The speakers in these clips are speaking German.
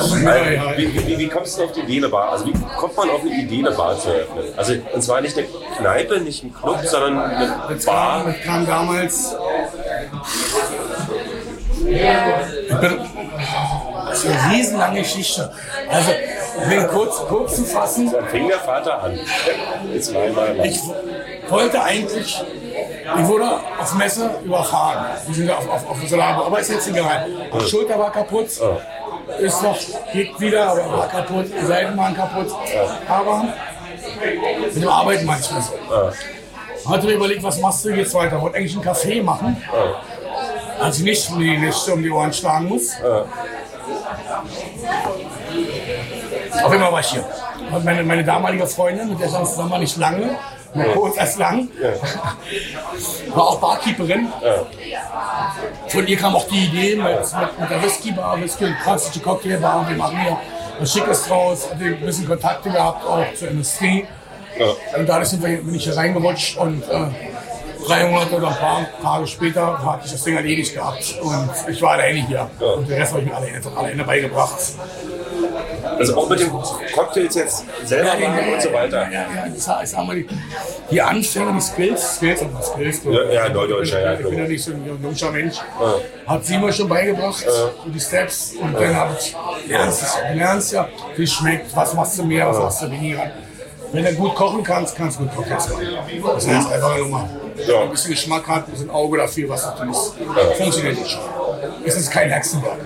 Wie kommst du auf die Idee, eine Bar? Also wie kommt man auf eine Idee, eine Bar zu eröffnen? Also und zwar nicht eine Kneipe, nicht ein Club, sondern eine Bar. Das kam damals. Das ist eine riesenlange Geschichte. Also, um kurz zu fassen. Dann fing der Vater an. Ich wollte eigentlich, ich wurde auf Messe überfahren. Wir sind auf der Solarbo, aber ist jetzt egal. Die Schulter war kaputt, ist noch, geht wieder, aber war kaputt, die Seiten waren kaputt. Aber mit dem Arbeiten manchmal so. Hatte mir überlegt, was machst du jetzt weiter? Wollte eigentlich einen Café machen, als ich nicht um die Ohren schlagen muss. Auf einmal war ich hier. Und meine damalige Freundin, mit der ich zusammen war, nicht lange, nur kurz als lang, war auch Barkeeperin. Von ihr kam auch die Idee mit der Whisky-Bar, Whisky- und klassische Cocktailbar. Wir machen hier was Schickes draus, hatte ein bisschen Kontakte gehabt, auch zur Industrie. Und dadurch bin ich hier reingerutscht und 3 Monate oder ein paar Tage später hatte ich das Ding erledigt gehabt. Und ich war alleine hier. Und den Rest habe ich mir alleine beigebracht. Also auch mit den Cocktails jetzt selber machen und so weiter. Ja, ich sag mal, die Anfänge, die Skills. Ja, Neudeutsch, ja. Ich bin ja nicht so ein junger Mensch. Hat sie mir schon beigebracht, die Steps. Und dann habe ich, du lernst ja, wie es schmeckt, was machst du mehr, was machst du weniger. Wenn du gut kochen kannst, kannst du gut Cocktails machen. Das ist eine einfache Nummer. Wenn ein bisschen Geschmack hat, ein bisschen Auge dafür, was du tust. Funktioniert nicht schon. Es ist kein Hexenwerk.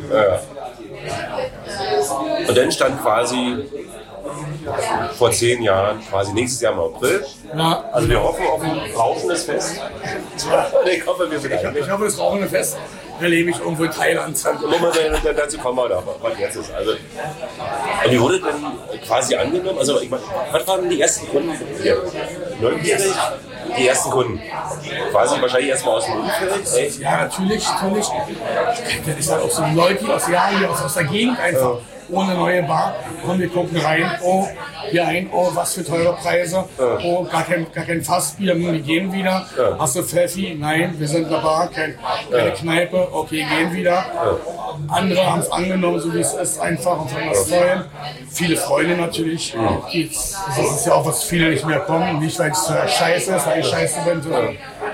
Und dann stand quasi vor 10 Jahren, quasi nächstes Jahr im April. Ja. Also wir hoffen auf ein rauchendes Fest. Ich hoffe, das rauchende Fest erlebe ich irgendwo in Thailand. Dazu kommen wir noch, was jetzt ist. Also, wie wurde denn quasi angenommen? Also, ich meine, was waren die ersten Kunden hier? Neugierig? Die ersten Kunden? Quasi wahrscheinlich erstmal aus dem Umfeld? Ja, natürlich. Das ist halt auch so Leute aus der Gegend einfach. Ohne neue Bar. Und wir gucken rein, was für teure Preise. Gar kein Fassbier, die gehen wieder. Hast du Pfeffi? Nein, wir sind eine Bar, keine Kneipe. Okay, gehen wieder. Andere haben es angenommen, so wie es ist, einfach und fanden das toll. Viele Freunde natürlich. Das ist ja auch, was viele nicht mehr kommen. Nicht, weil es scheiße ist, weil ich scheiße bin, sondern